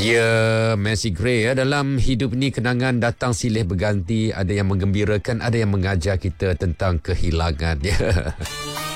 Ya, Messi Gray ya. Dalam hidup ni kenangan datang silih berganti. Ada yang menggembirakan, ada yang mengajar kita tentang kehilangan. Ya.